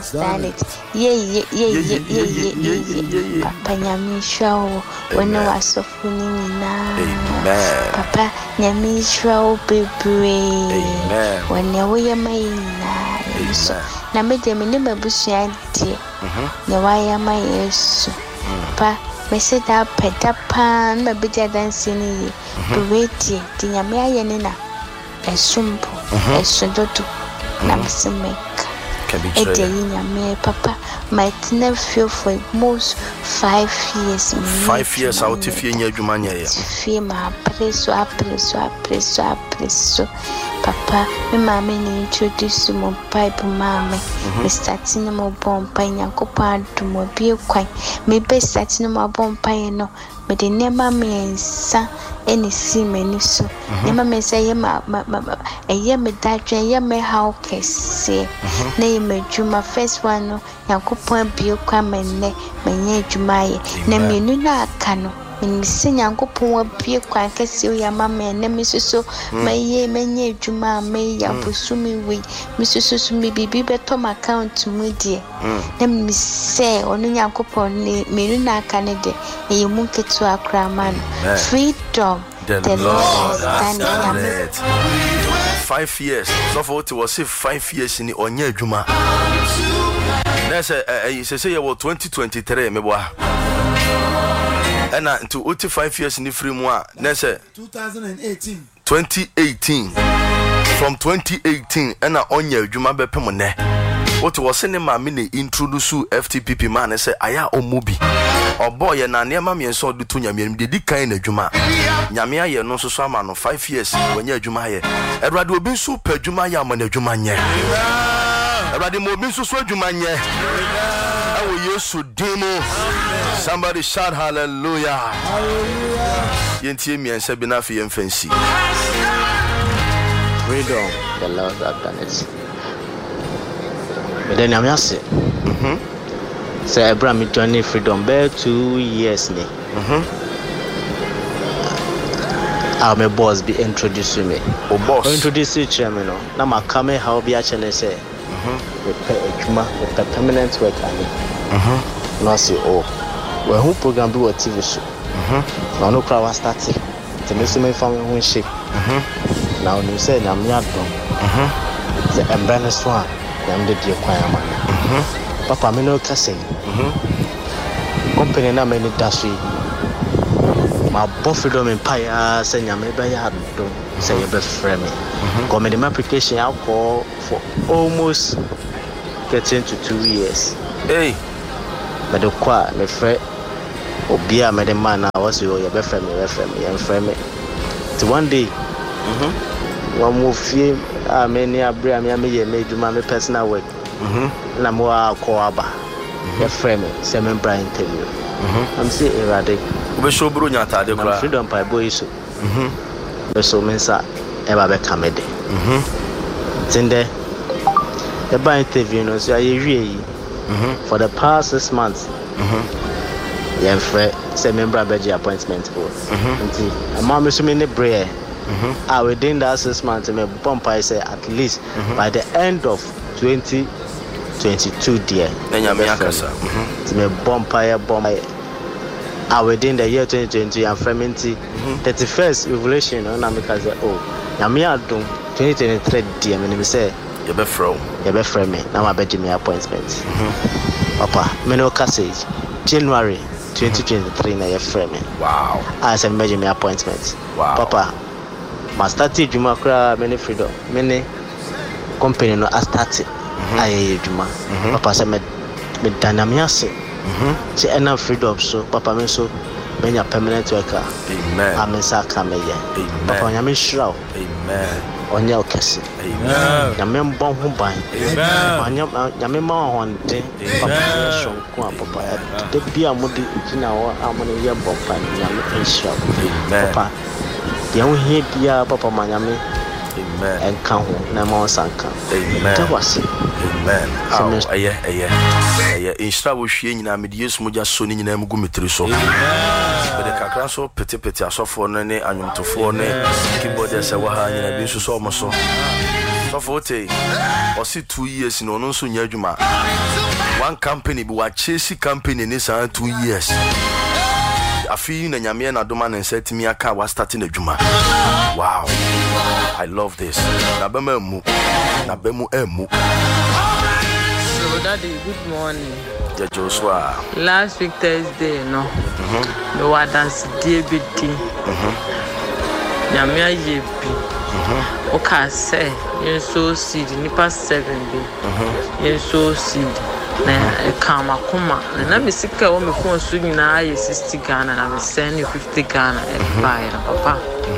understand it. Yeah. Papa Nyamisha, when I was so funny now. Papa Nyamisha, baby. When you were my na me de me ne mabusia die na waya ma yesu pa me se da peda pan ma bidja dance ni beweti di nyame aye ne na esumpo esododo na msemeka e de nyame papa might never feel for most 5 years 5 years out if you adwuma nya ya fie ma preso papa me mama ni introduce mo pipe mama me starting mo bompa nyakopa adumo bie kwan me be starting mo bompa no me de nema me nsa eni si meni so nema me say ye ma eye me dadwe ye me how kese na ye me djuma first one no nyakopa bie kwan me ne me nya djuma ye na me nu na aka no Miss Yankopon will be a quite your mamma and Mrs. May menye Juma may Yabusumi we Mrs. Susumi be better my account to me, dear. Let me say, only Yankopon, Miruna Canada, and you won't get to a craman. Freedom, the Lord standing 5 years. So for it was 5 years in the Onya Juma. That's a say about 2023, maybe. And to 85 years in the free moi, that's 2018. From 2018, and I on your Juma Bepemone. What was in my mini introduce FTPP man and say, Aya o Mubi. Or boy, and I near mammy and saw the Tunya, did kind of Juma. Yamia, no so some 5 years when you're Juma. Edward will be super Juma Yaman Jumanya. Edward will be so Jumanya. I will use to demo. Somebody shout hallelujah. Yentie me and Sabinafi and Fancy. Freedom, the Lord have done it. But then I'm just say Abraham journey freedom bear 2 years ne. Our my boss be introducing me. Oh boss. Introduce you chairman no. Na ma come how be a channel say. We pay with the permanent work ani. No say oh. When who program be a TV show. Now no crowd starting. The next me family who shape. Now you say na me adom. The embarrassed one. I'm the dear choir man. Papa me no kase. Company na me ni dashi. My freedom empire say na me be ya do. Say you be frame me. Come the application I call for almost getting to 2 years. Hey. But the choir me frame Obia made man I was you be frame me and frame me. To one day. One move fee many abria me made my personal work. Na mo call aba. The frame say me bra interview. I'm say erratic. We show Brunya tade kra. Freedom by boy so. Be so mensa e ba be kamede. Tinde the by interview no so aye for the past 6 months. Yeah, say member beji appointment for. Nti am so many prayer. Within that 6 months me bump I say at least by the end of 2022 dear. Enya me akasa. Me bump within the year 2020 and fermenting 31st revelation on America say oh nyame adom 2023 dear me say you be from me now I beji me appointment. Papa me no cassage January 2023 na your frame. Wow. I said measure me appointment. Wow. Papa my started Juma kra many freedom. Many company no started. I Juma. Papa said me dynamiase. She enough freedom so papa me so many permanent worker. Amen. Amen sa come here. Papa nyame shraw. Amen. Onya okese. Amen. Nyame mbon ho ban. Amen. Nyame ma honde. Papa shonko papa de bia modi tina ho amone ye bopa nyame shraw. Papa ya wo hie bia papa manyame. Amen. And kan ho na ma sanka. Amen. Amen. Aye. Inshra wo hwie nyina me de Yesu moja so ni nyina mu gumitri so. Be de kakra so pete asofo no ne anwomtofo ne keyboard ese wa ha nyina bi so mo so. So for or see 2 years in ono so nya adwuma. One company be wa chase company ni sa 2 years. Afi na nyame na doma na setimi aka wa starting adwuma. Wow. I love this. Na bema mu. Na bemu emu. So daddy, good morning. Ja Joshua. Last week Thursday no. No wa dance DBD. Nyame ayebi. Okay, say you so seed nipa 7 be. You so seed. Na kama kuma na misika wo me phone so nyina aye 60 Ghana na me send you 50 Ghana e buy na papa.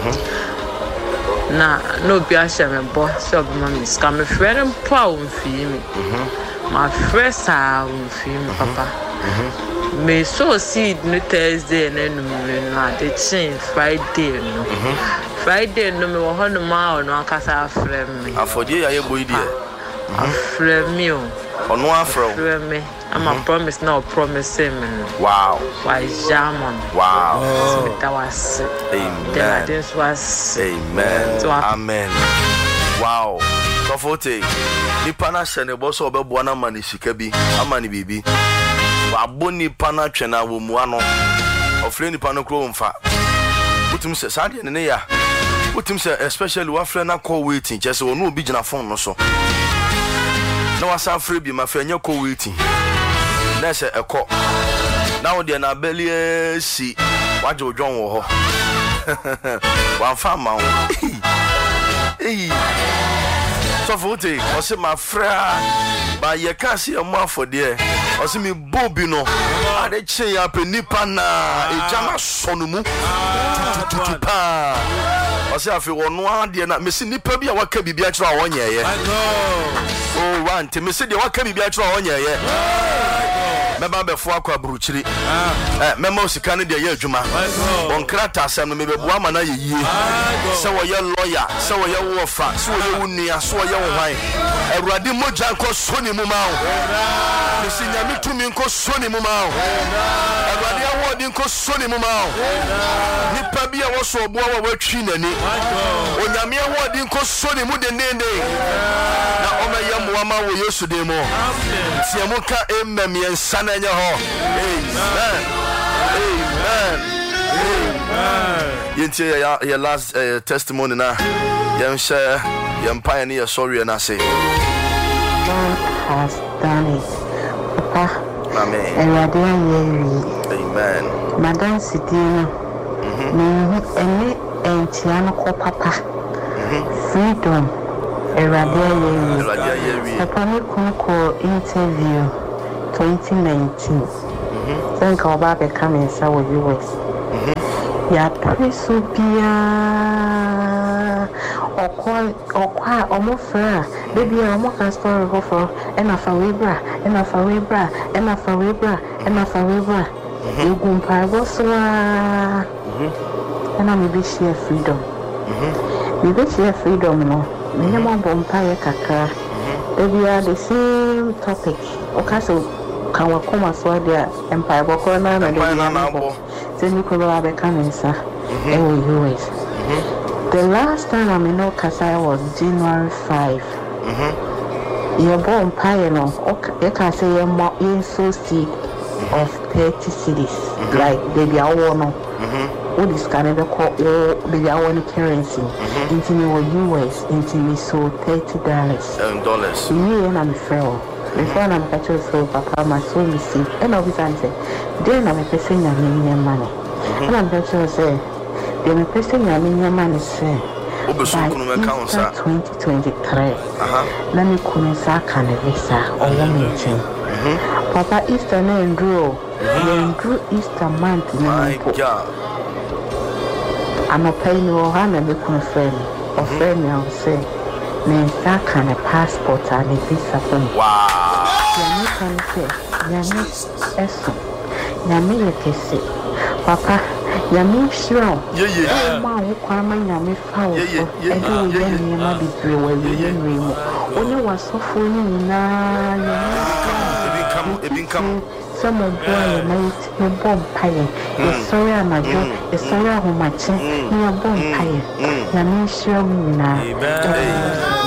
Na no bi a share me bo so be ma me ska me frere mpo a wo mfie me. Ma fresh a wo mfie me papa. Me so seed no Thursday na no me no de chin Friday no. Friday no me wo hono ma no akasa frere me. Afodie ya ye boy die. Frere me o. Ono afro. Me. I'm a promise now, promise him. Wow. Why German? Wow. That was amen. This was amen. So, amen. Wow. Kofote. Nipa na shene boso obebo na mani sika bi, amani bibi. Wa boni pana twena wo mu ano. Ofre nipa no kro mfa. Utum se sade ne ya. Utum se especially wa fre na call waiting, just onu obi gina phone no so. No asa free bi ma fa nya ko waiting na se eko na wo de na beli si waje odwon wo ho wan fa ma wo so fote o se ma fra ba ye ka se mo afode o se mi bobi no ade che ya pe nipa na e jama sonu mu tutu pa o se afi wono ade na me se nipa bi a waka bibia kira wonye ye oh one te me se de waka bibia kira wonye ye meba be fo akwa buruchiri mema osika ne de ye adwuma onkrata asem no mebe boa mana ye yie se wo ye lawyer se wo ye wofa se wo ye wunua se wo ye wo hwan awurade moja nko soni mu ma wo me se nyame tumi nko soni mu ma wo awurade awodi nko soni mu ma wo nipa bia wo so obo wa watwi nani onyame awodi nko soni mu de nende na o me ye mo ma wo Yesu de mo tie mo ka emem ye nsa na nya ho amen amen yentie ya last testimony na yem share yem pioneer sorry na say God has done it. Papa. Amen. Amen. Madam Sidina. Any Tiano Papa. Freedom. Papa me call interview 2019. Think about becoming so US. Ya presubia okwa omofra baby amoka story go for enough awebra you go pargo so and me be share freedom we be share freedom no me no bompa kakra baby are the same topic okaso kan wa koma so dia empire boko na na then you could have a cancer US. The last time I'm in Okasa was January 5. You're born pioneer. You can say you're so seed of 30 cities. Like baby, I want to. What is Canada called? Baby, I want currency. Into your US, into me so $30. You and I'm fair. Before I'm catching so papa, my soul is sick. And obviously, then I'm a person I'm money. And I'm catching say. The person I mean your man is saying by 2023 let me come sa canvisa or meeting Papa Easter and Drew Easter month I'm a paying no hand and confirm or friend I'll say me sa can a passport and a visa from wow you can say Yami Eso Yami Lekesi Papa Yami sure. Yeah. Ma wo kwama nyame fa wo. E do ye ni ma bi pre wa ye ni mo. Onye wasofo ni na ye. Ebin some boy night no bomb pie. The sorry amajo, the sorry ahomache, ni bomb pie. Yami sure ni na.